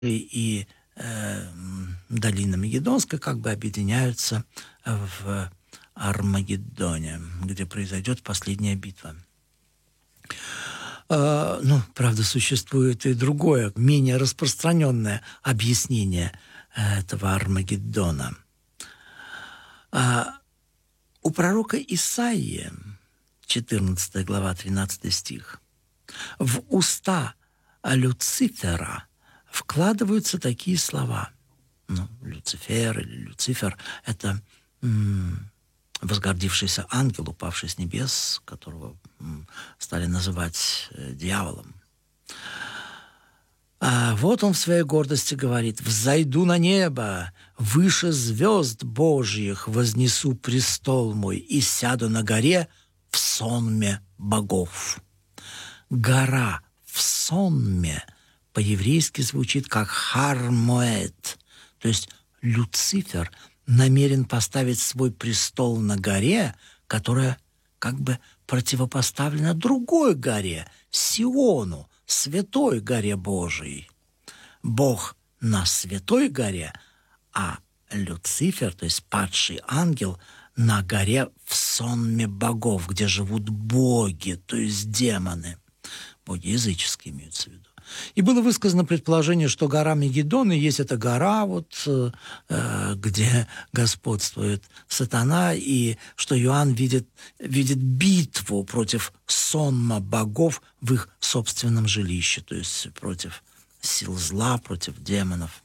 и долина Мегидонская как бы объединяются в Армагеддоне, где произойдет последняя битва. Правда, существует и другое, менее распространенное объяснение этого Армагеддона. У пророка Исаии, 14 глава, 13 стих, в уста Люцифера вкладываются такие слова. Люцифер или Люцифер – это возгордившийся ангел, упавший с небес, которого стали называть дьяволом. А вот он в своей гордости говорит: «Взойду на небо, выше звезд Божьих вознесу престол мой и сяду на горе в сонме богов». Гора в сонме по-еврейски звучит как Хар-Моэд, то есть Люцифер намерен поставить свой престол на горе, которая как бы противопоставлена другой горе, Сиону, святой горе Божией. Бог на святой горе, а Люцифер, то есть падший ангел, на горе в сонме богов, где живут боги, то есть демоны. Боги языческие имеются в виду. И было высказано предположение, что гора Мегидон и есть эта гора, где господствует сатана, и что Иоанн видит битву против сонма богов в их собственном жилище, то есть против сил зла, против демонов.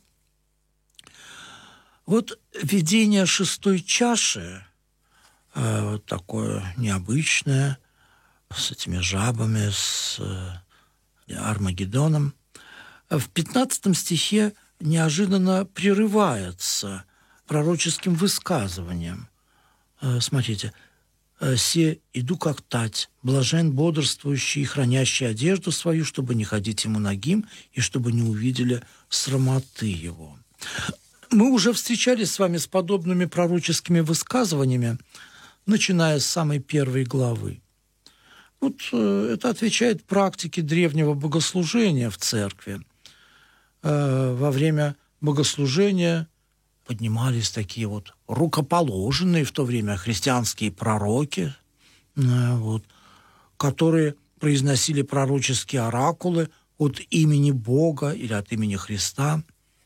Вот видение шестой чаши, такое необычное, с этими жабами, с Армагеддоном, в 15 стихе неожиданно прерывается пророческим высказыванием. Смотрите. «Се иду как тать, блажен бодрствующий и хранящий одежду свою, чтобы не ходить ему нагим и чтобы не увидели срамоты его». Мы уже встречались с вами с подобными пророческими высказываниями, начиная с самой первой главы. Это отвечает практике древнего богослужения в церкви. Во время богослужения поднимались такие рукоположенные в то время христианские пророки, которые произносили пророческие оракулы от имени Бога или от имени Христа.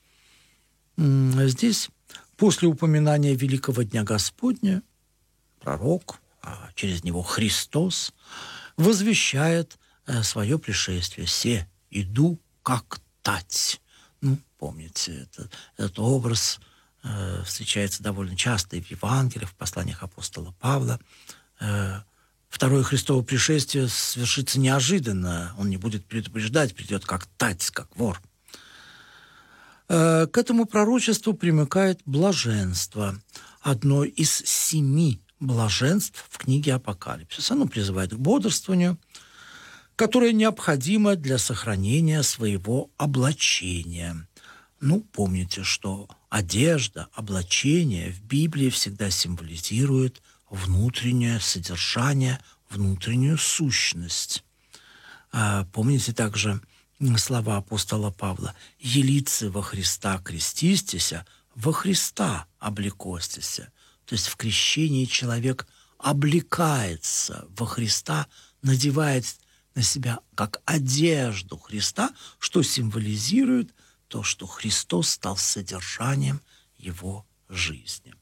Здесь, после упоминания Великого Дня Господня, пророк, а через него Христос, возвещает свое пришествие. «Се иду как тать». Помните, этот образ встречается довольно часто и в Евангелиях, в посланиях апостола Павла. Второе Христово пришествие свершится неожиданно. Он не будет предупреждать, придет как тать, как вор. К этому пророчеству примыкает блаженство, одно из 7 блаженств в книге Апокалипсис. Оно призывает к бодрствованию, которое необходимо для сохранения своего облачения. Помните, что одежда, облачение в Библии всегда символизирует внутреннее содержание, внутреннюю сущность. Помните также слова апостола Павла: «Елицы во Христа крестистеся, во Христа облекостеся». То есть в крещении человек облекается во Христа, надевает на себя как одежду Христа, что символизирует то, что Христос стал содержанием его жизни.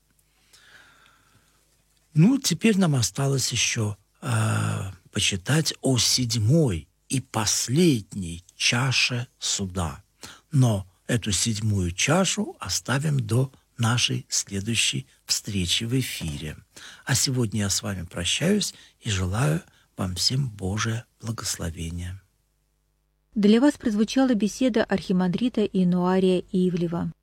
Теперь нам осталось еще почитать о 7-й и последней чаше суда. Но эту 7-ю чашу оставим до нашей следующей встречи в эфире. А сегодня я с вами прощаюсь и желаю вам всем Божие благословение. Для вас прозвучала беседа архимандрита Иануария Ивлева.